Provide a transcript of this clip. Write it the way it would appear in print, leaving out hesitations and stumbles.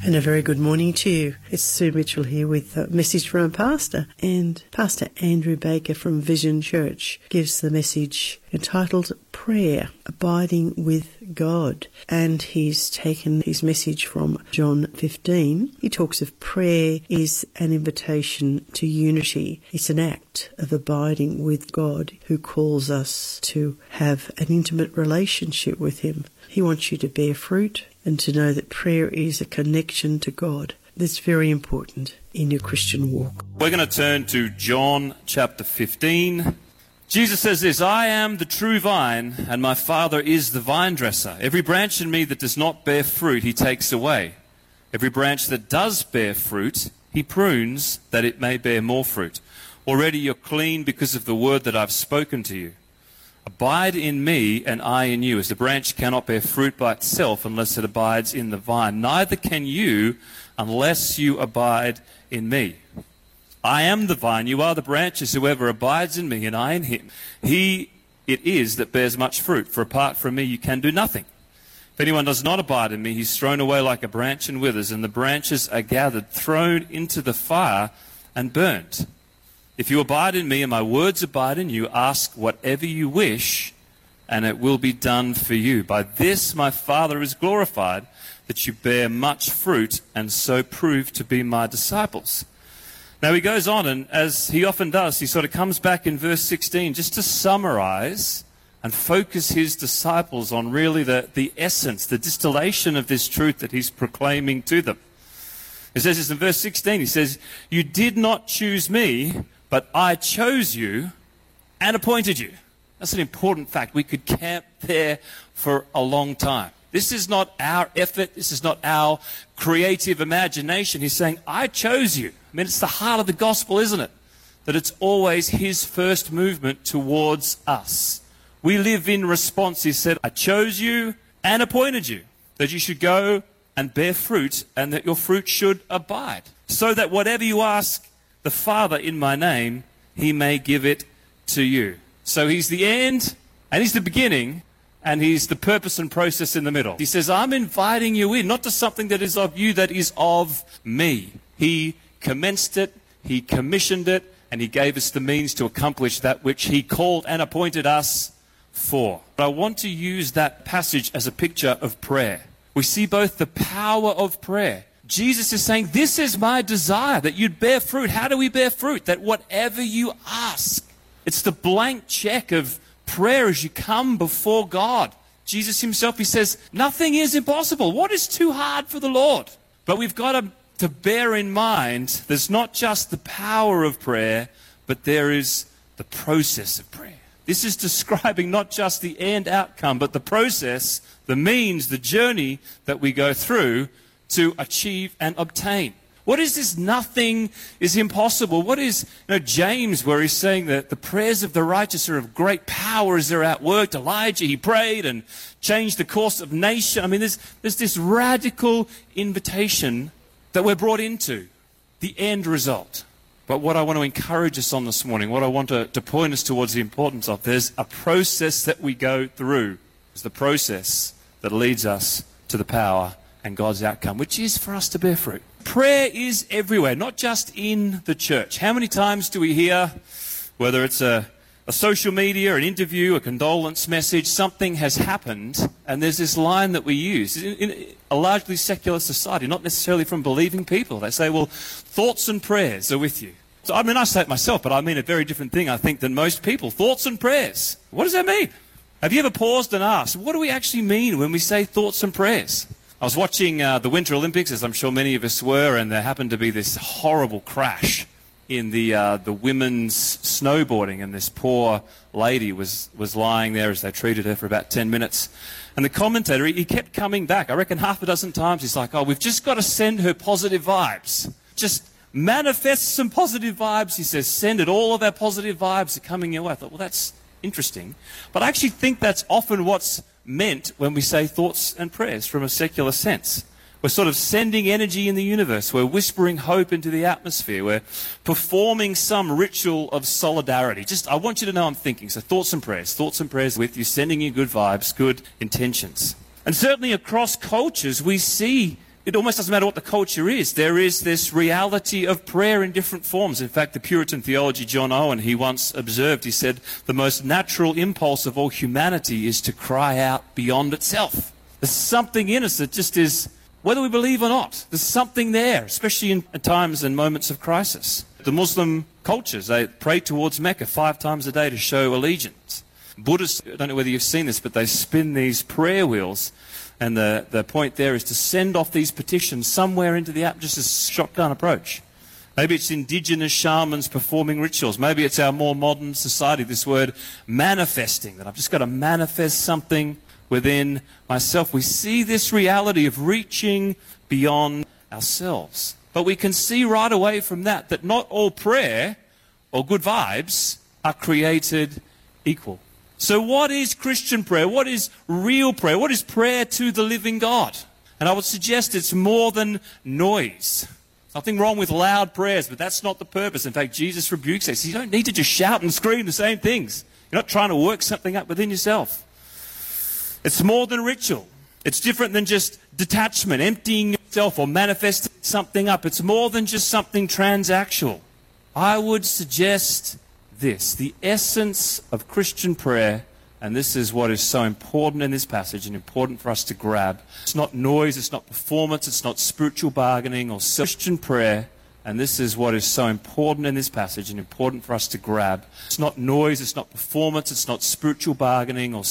And a very good morning to you. It's Sue Mitchell here with a message from a pastor. And Pastor Andrew Baker from Vision Church gives the message entitled Prayer, Abiding with God. And he's taken his message from John 15. He talks of prayer is an invitation to unity. It's an act of abiding with God who calls us to have an intimate relationship with him. He wants you to bear fruit and to know that prayer is a connection to God. That's very important in your Christian walk. We're going to turn to John chapter 15. Jesus says this, I am the true vine, and my Father is the vine dresser. Every branch in me that does not bear fruit, he takes away. Every branch that does bear fruit, he prunes, that it may bear more fruit. Already you're clean because of the word that I've spoken to you. Abide in me, and I in you. As the branch cannot bear fruit by itself unless it abides in the vine, neither can you unless you abide in me. I am the vine, you are the branches. Whoever abides in me and I in him, he it is that bears much fruit. For apart from me you can do nothing. If anyone does not abide in me, he's thrown away like a branch and withers, and the branches are gathered, thrown into the fire and burnt. If you abide in me and my words abide in you, ask whatever you wish, and it will be done for you. By this my Father is glorified, that you bear much fruit, and so prove to be my disciples. Now he goes on, and as he often does, he sort of comes back in verse 16 just to summarize and focus his disciples on really the essence, the distillation of this truth that he's proclaiming to them. He says this in verse 16, he says, you did not choose me, but I chose you and appointed you. That's an important fact. We could camp there for a long time. This is not our effort. This is not our creative imagination. He's saying, I chose you. I mean, it's the heart of the gospel, isn't it? That it's always his first movement towards us. We live in response. He said, I chose you and appointed you, that you should go and bear fruit, and that your fruit should abide, so that whatever you ask the Father in my name, he may give it to you. So he's the end, and he's the beginning, and he's the purpose and process in the middle. He says, I'm inviting you in, not to something that is of you, that is of me. He commenced it, he commissioned it, and he gave us the means to accomplish that which he called and appointed us for. But I want to use that passage as a picture of prayer. We see both the power of prayer. Jesus is saying, this is my desire, that you'd bear fruit. How do we bear fruit? That whatever you ask, it's the blank check of prayer as you come before God. Jesus himself, he says, nothing is impossible. What is too hard for the Lord? But we've got to bear in mind, there's not just the power of prayer, but there is the process of prayer. This is describing not just the end outcome, but the process, the means, the journey that we go through to achieve and obtain. What is this nothing is impossible? What is, James, where he's saying that the prayers of the righteous are of great power as they're outworked. Elijah, he prayed and changed the course of nation. I mean, there's this radical invitation that we're brought into, the end result. But what I want to encourage us on this morning, what I want to point us towards the importance of, there's a process that we go through. It's the process that leads us to the power and God's outcome, which is for us to bear fruit. Prayer is everywhere, not just in the church. How many times do we hear, whether it's a social media, an interview, a condolence message, something has happened, and there's this line that we use in a largely secular society, not necessarily from believing people. They say, well, thoughts and prayers are with you. So, I mean, I say it myself, but I mean a very different thing, I think, than most people. Thoughts and prayers. What does that mean? Have you ever paused and asked, what do we actually mean when we say thoughts and prayers? I was watching the Winter Olympics, as I'm sure many of us were, and there happened to be this horrible crash in the women's snowboarding, and this poor lady was lying there as they treated her for about 10 minutes. And the commentator, he kept coming back. I reckon half a dozen times. He's like, we've just got to send her positive vibes. Just manifest some positive vibes. He says, send it. All of our positive vibes are coming your way. I thought, well, that's interesting. But I actually think that's often what's meant when we say thoughts and prayers from a secular sense. We're sort of sending energy in the universe. We're whispering hope into the atmosphere. We're performing some ritual of solidarity. I want you to know I'm thinking. So thoughts and prayers with you, sending you good vibes, good intentions. And certainly across cultures, we see it almost doesn't matter what the culture is. There is this reality of prayer in different forms. In fact, the Puritan theologian John Owen, he once observed, he said, the most natural impulse of all humanity is to cry out beyond itself. There's something in us that just is, whether we believe or not, there's something there, especially in times and moments of crisis. The Muslim cultures, they pray towards Mecca 5 times a day to show allegiance. Buddhists, I don't know whether you've seen this, but they spin these prayer wheels. And the point there is to send off these petitions somewhere into the just a shotgun approach. Maybe it's indigenous shamans performing rituals. Maybe it's our more modern society, this word manifesting, that I've just got to manifest something within myself. We see this reality of reaching beyond ourselves. But we can see right away from that not all prayer or good vibes are created equal. So what is Christian prayer? What is real prayer? What is prayer to the living God? And I would suggest it's more than noise. Nothing wrong with loud prayers, but that's not the purpose. In fact, Jesus rebukes us. You don't need to just shout and scream the same things. You're not trying to work something up within yourself. It's more than ritual. It's different than just detachment, emptying yourself or manifesting something up. It's more than just something transactional. I would suggest this, the essence of Christian prayer, and this is what is so important in this passage and important for us to grab. It's not noise, it's not performance, it's not spiritual bargaining or Christian prayer, and this is what is so important in this passage and important for us to grab. It's not noise, it's not performance, it's not spiritual bargaining or